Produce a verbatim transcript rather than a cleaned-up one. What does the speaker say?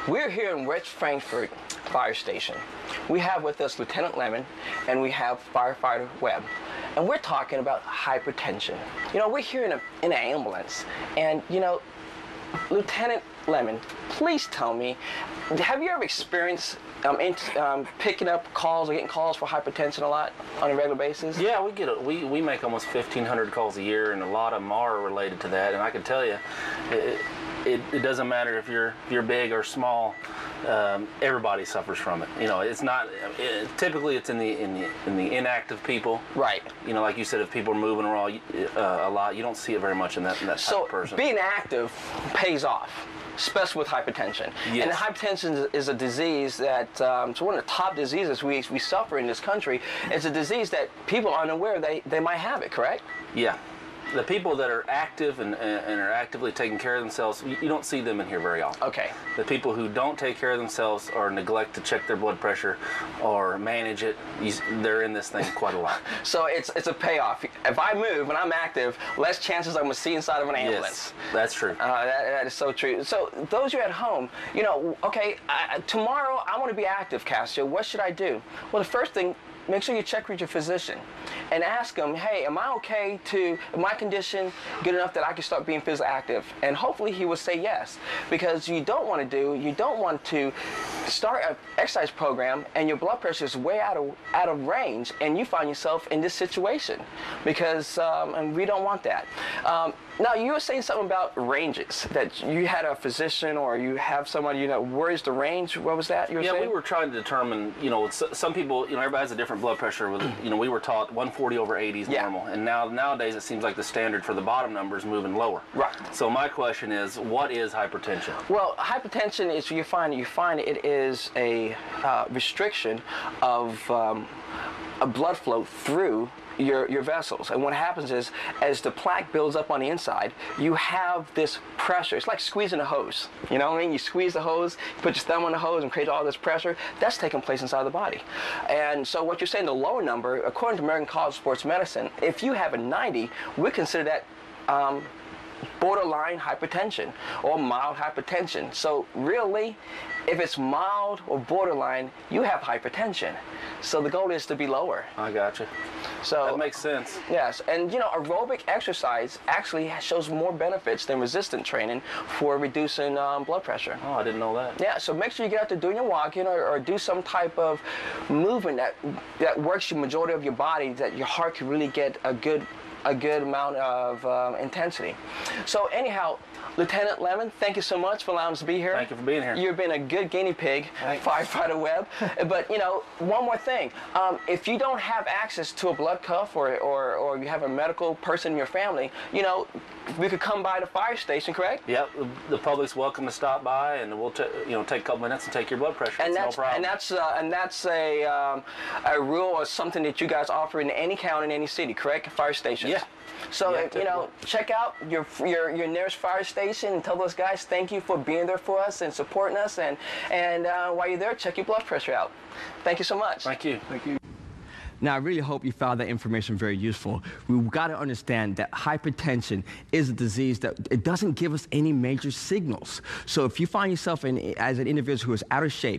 We're here in West Frankfort Fire Station. We have with us Lieutenant Lemon and we have Firefighter Webb. And we're talking about hypertension. You know, we're here in, a, in an ambulance. And, you know, Lieutenant Lemon, please tell me, have you ever experienced um, in, um, picking up calls or getting calls for hypertension a lot on a regular basis? Yeah, we get a, we we make almost fifteen hundred calls a year, and a lot of them are related to that. And I can tell you, it, it, it doesn't matter if you're if you're big or small. Um, everybody suffers from it. You know, it's not. It, typically, it's in the in the in the inactive people. Right. You know, like you said, if people are moving around uh, a lot, you don't see it very much in that in that type so of person. Being active pays off, especially with hypertension. Yes. And hypertension is a disease that um, it's one of the top diseases we we suffer in this country. It's a disease that people are unaware they they might have it. Correct? Yeah. The people that are active and, and are actively taking care of themselves, you don't see them in here very often. Okay. The people who don't take care of themselves or neglect to check their blood pressure or manage it, you, they're in this thing quite a lot. So it's it's a payoff. If I move and I'm active, less chances I'm going to see inside of an ambulance. Yes, that's true. Uh, that, that is so true. So those who are at home, you know, okay, I, tomorrow I want to be active, Cassio. What should I do? Well, the first thing, make sure you check with your physician and ask them, hey, am I okay to, is my condition good enough that I can start being physically active? And hopefully he will say yes. Because you don't want to do, you don't want to start an exercise program and your blood pressure is way out of, out of range and you find yourself in this situation. Because, um, and we don't want that. Um, now, you were saying something about ranges, that you had a physician or you have somebody, you know, where's the range? What was that you were yeah, saying? we were trying to determine, you know, some people, you know, everybody has a different blood pressure. With, you know, we were taught one forty over eighty is yeah. normal. And now nowadays it seems like the standard for the bottom number is moving lower. Right. So my question is, what is hypertension? Well, hypertension is, you find, you find it is a uh, restriction of um, a blood flow through Your, your vessels. And what happens is, as the plaque builds up on the inside, you have this pressure. It's like squeezing a hose. You know what I mean? You squeeze the hose, you put your thumb on the hose and create all this pressure. That's taking place inside the body. And so what you're saying, the lower number, according to American College of Sports Medicine, if you have a ninety, we consider that um, borderline hypertension or mild hypertension. So really, if it's mild or borderline, you have hypertension. So the goal is to be lower. I gotcha. So that makes sense. Yes, and you know, aerobic exercise actually shows more benefits than resistant training for reducing um, blood pressure. Oh, I didn't know that. Yeah, so make sure you get out there doing your walking or, or do some type of movement that that works the majority of your body, that your heart can really get a good a good amount of um, intensity. So anyhow, Lieutenant Lemon, thank you so much for allowing us to be here. Thank you for being here. You've been a good guinea pig, Thanks. Firefighter Webb. But, you know, one more thing. Um, if you don't have access to a blood cuff or, or, or you have a medical person in your family, you know, we could come by the fire station, correct? Yep. The public's welcome to stop by, and we'll t you know take a couple minutes and take your blood pressure. And it's that's no problem. and that's uh, and that's a um, a rule or something that you guys offer in any county, in any city, correct? Fire stations. Yeah. So yeah, if, you know, check out your your your nearest fire station and tell those guys thank you for being there for us and supporting us. And and uh, while you're there, check your blood pressure out. Thank you so much. Thank you. Thank you. Now, I really hope you found that information very useful. We've got to understand that hypertension is a disease that it doesn't give us any major signals. So if you find yourself in, as an individual who is out of shape,